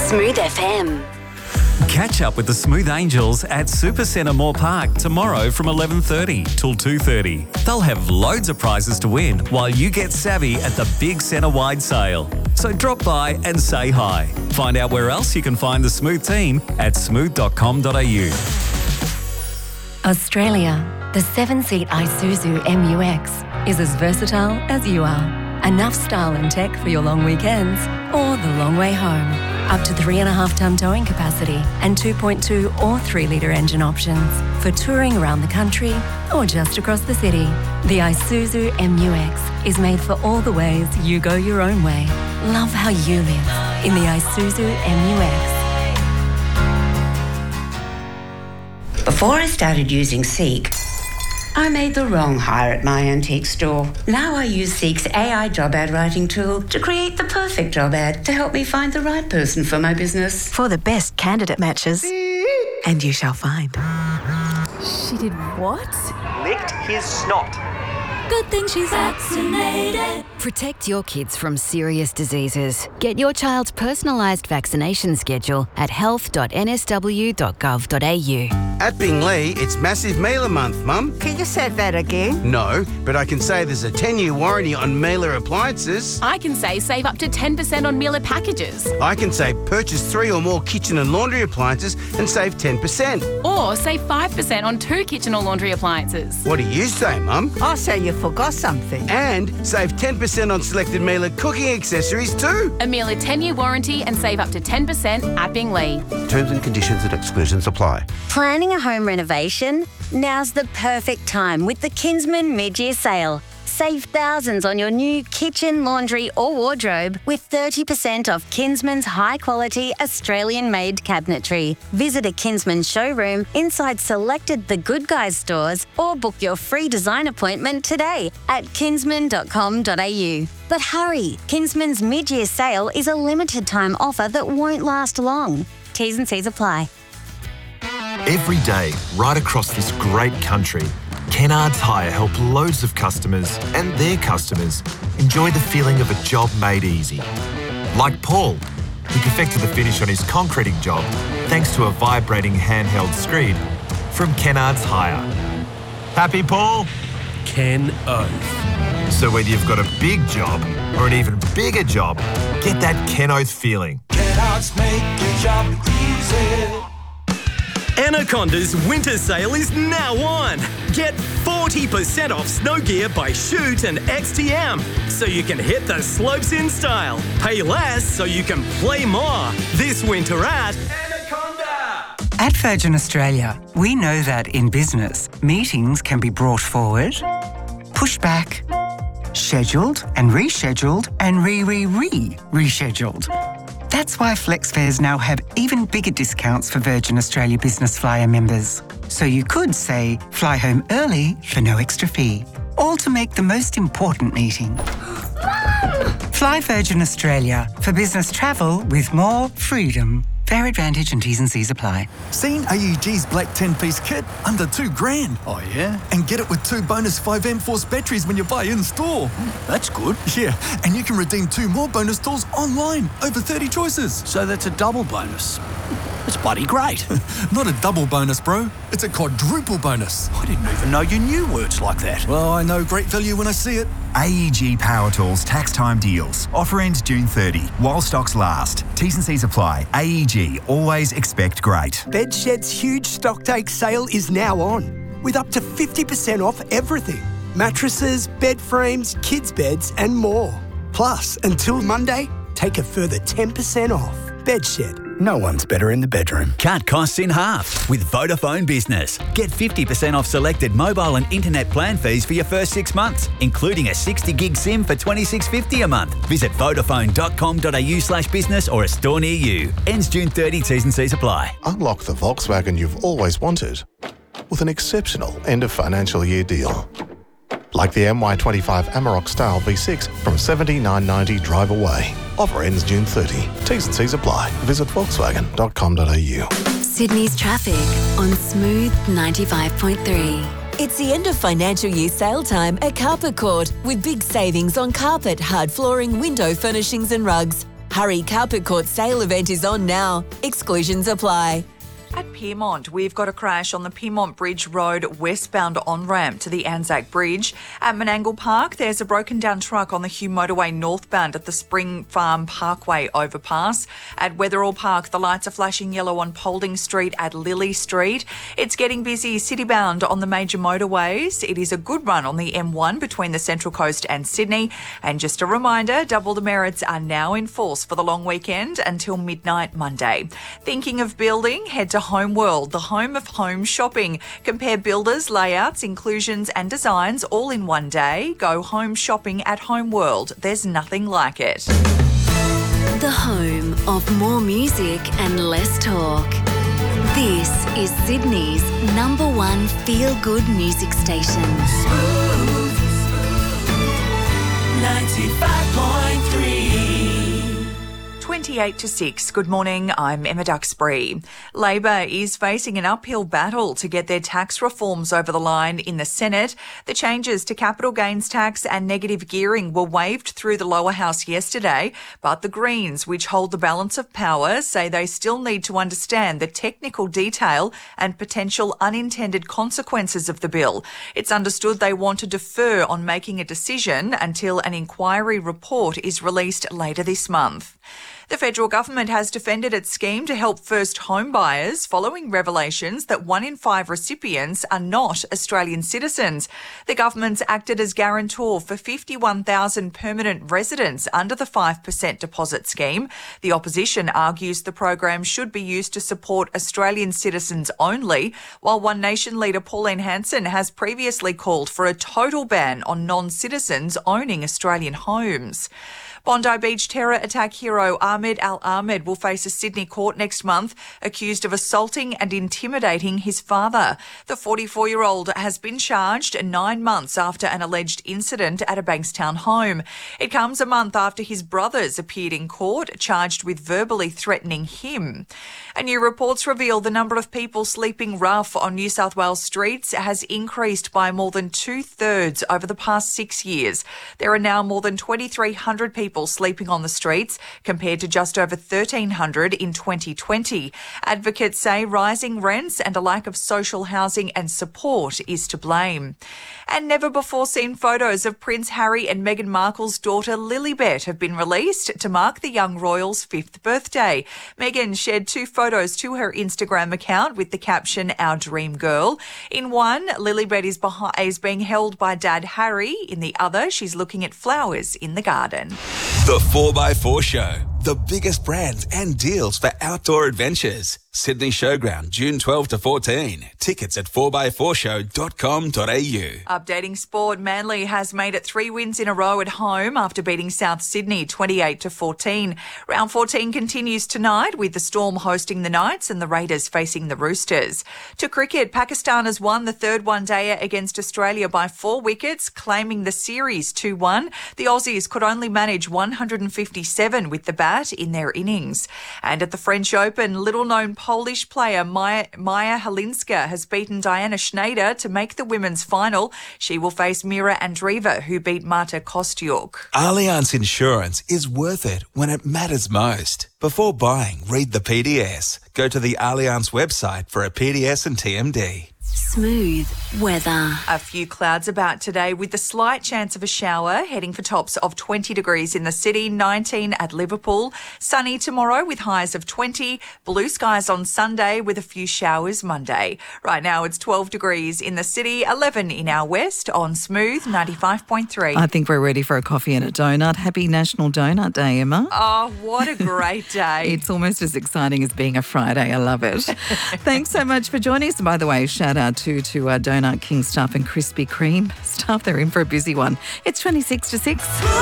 Smooth FM. Catch up with the Smooth Angels at Supercentre Moore Park tomorrow from 11:30 till 2:30. They'll have loads of prizes to win while you get savvy at the big centre-wide sale. So drop by and say hi. Find out where else you can find the Smooth team at smooth.com.au. Australia, the 7-seat Isuzu MU-X is as versatile as you are. Enough style and tech for your long weekends or the long way home. Up to 3.5-tonne towing capacity and 2.2 or 3-litre engine options for touring around the country or just across the city. The Isuzu MU-X is made for all the ways you go your own way. Love how you live in the Isuzu MU-X. Before I started using Seek, I made the wrong hire at my antique store. Now I use Seek's AI job ad writing tool to create the perfect job ad to help me find the right person for my business. For the best candidate matches. And you shall find. She did what? Licked his snot. Good thing she's vaccinated. Protect your kids from serious diseases. Get your child's personalised vaccination schedule at health.nsw.gov.au. At Bingley, it's Massive Mailer Month, Mum. Can you say that again? No, but I can say there's a 10-year warranty on Mailer appliances. I can say save up to 10% on Mailer packages. I can say purchase 3 or more kitchen and laundry appliances and save 10%. Or save 5% on 2 kitchen or laundry appliances. What do you say, Mum? I say you forgot something. And save 10% on selected Mailer cooking accessories too. A Mailer 10-year warranty and save up to 10% at Bingley. Terms and conditions and exclusions apply. Planning a home renovation? Now's the perfect time with the Kinsman mid-year sale. Save thousands on your new kitchen, laundry or wardrobe with 30% off Kinsman's high-quality Australian-made cabinetry. Visit a Kinsman showroom inside selected The Good Guys stores or book your free design appointment today at kinsman.com.au. But hurry, Kinsman's mid-year sale is a limited-time offer that won't last long. T's and C's apply. Every day, right across this great country, Kennards Hire help loads of customers and their customers enjoy the feeling of a job made easy. Like Paul, who perfected the finish on his concreting job thanks to a vibrating handheld screed from Kennards Hire. Happy, Paul? Ken Oath. So whether you've got a big job or an even bigger job, get that Ken Oath feeling. Kennards make your job easy. Anaconda's winter sale is now on. Get 40% off snow gear by Shoot and XTM, so you can hit the slopes in style. Pay less so you can play more. This winter at Anaconda. At Virgin Australia, we know that in business, meetings can be brought forward, pushed back, scheduled and rescheduled and rescheduled. That's why FlexFares now have even bigger discounts for Virgin Australia Business Flyer members. So you could say, fly home early for no extra fee. All to make the most important meeting. Fly Virgin Australia for business travel with more freedom. Fair Advantage and T's and C's apply. Seen AEG's black 10-piece kit? Under $2,000. Oh, yeah? And get it with 2 bonus 5M Force batteries when you buy in-store. That's good. Yeah, and you can redeem 2 more bonus tools online. Over 30 choices. So that's a double bonus. It's bloody great. Not a double bonus, bro. It's a quadruple bonus. I didn't even know you knew words like that. Well, I know great value when I see it. AEG Power Tools tax time deals. Offer ends June 30 while stocks last. T's and C's apply. AEG, always expect great. Bedshed's huge stock take sale is now on, with up to 50% off everything. Mattresses, bed frames, kids' beds and more. Plus, until Monday, take a further 10% off. Bedshed. No one's better in the bedroom. Cut costs in half with Vodafone Business. Get 50% off selected mobile and internet plan fees for your first 6 months, including a 60 gig SIM for $26.50 a month. Visit vodafone.com.au/business or a store near you. Ends June 30, T's and C's apply. Unlock the Volkswagen you've always wanted with an exceptional end of financial year deal. Like the MY25 Amarok Style V6 from $79.90 drive away. Offer ends June 30. T's and C's apply. Visit volkswagen.com.au. Sydney's traffic on Smooth 95.3. It's the end of financial year sale time at Carpet Court with big savings on carpet, hard flooring, window furnishings and rugs. Hurry, Carpet Court sale event is on now. Exclusions apply. At Pyrmont, we've got a crash on the Pyrmont Bridge Road westbound on-ramp to the Anzac Bridge. At Menangle Park, there's a broken-down truck on the Hume Motorway northbound at the Spring Farm Parkway overpass. At Wetherall Park, the lights are flashing yellow on Paulding Street at Lily Street. It's getting busy citybound on the major motorways. It is a good run on the M1 between the Central Coast and Sydney. And just a reminder, double demerits are now in force for the long weekend until midnight Monday. Thinking of building? Head to Home World, the home of home shopping. Compare builders, layouts, inclusions and designs all in one day. Go home shopping at Home World. There's nothing like it. The home of more music and less talk. This is Sydney's #1 feel-good music station. 95.3. 28 to 6. Good morning, I'm Emma Duxbury. Labor is facing an uphill battle to get their tax reforms over the line in the Senate. The changes to capital gains tax and negative gearing were waved through the lower house yesterday, but the Greens, which hold the balance of power, say they still need to understand the technical detail and potential unintended consequences of the bill. It's understood they want to defer on making a decision until an inquiry report is released later this month. The federal government has defended its scheme to help first home buyers following revelations that 1 in 5 recipients are not Australian citizens. The government's acted as guarantor for 51,000 permanent residents under the 5% deposit scheme. The opposition argues the program should be used to support Australian citizens only, while One Nation leader Pauline Hanson has previously called for a total ban on non-citizens owning Australian homes. Bondi Beach terror attack hero Ahmed Al-Ahmed will face a Sydney court next month, accused of assaulting and intimidating his father. The 44-year-old has been charged 9 months after an alleged incident at a Bankstown home. It comes a month after his brothers appeared in court, charged with verbally threatening him. And new reports reveal the number of people sleeping rough on New South Wales streets has increased by more than 2/3 over the past 6 years. There are now more than 2,300 people sleeping on the streets, compared to just over 1,300 in 2020. Advocates say rising rents and a lack of social housing and support is to blame. And never-before-seen photos of Prince Harry and Meghan Markle's daughter Lilibet have been released to mark the young royal's 5th birthday. Meghan shared 2 photos to her Instagram account with the caption, "Our Dream Girl." In one, Lilibet is being held by Dad Harry. In the other, she's looking at flowers in the garden. The 4x4 Show. The biggest brands and deals for outdoor adventures. Sydney Showground, June 12 to 14. Tickets at 4x4show.com.au. Updating sport, Manly has made it 3 wins in a row at home after beating South Sydney 28 to 14. Round 14 continues tonight with the Storm hosting the Knights and the Raiders facing the Roosters. To cricket, Pakistan has won the 3rd one-dayer against Australia by 4 wickets, claiming the series 2-1. The Aussies could only manage 157 with the bat in their innings. And at the French Open, little-known Polish player Maja Halinska has beaten Diana Schneider to make the women's final. She will face Mira Andreeva, who beat Marta Kostyuk. Allianz Insurance is worth it when it matters most. Before buying, read the PDS. Go to the Allianz website for a PDS and TMD. Smooth weather. A few clouds about today with the slight chance of a shower, heading for tops of 20 degrees in the city, 19 at Liverpool. Sunny tomorrow with highs of 20. Blue skies on Sunday with a few showers Monday. Right now it's 12 degrees in the city, 11 in our west on Smooth 95.3. I think we're ready for a coffee and a donut. Happy National Donut Day, Emma. Oh, what a great day. It's almost as exciting as being a Friday. I love it. Thanks so much for joining us. By the way, shout out to Donut King staff and Krispy Kreme staff. They're in for a busy one. It's 26 to 6.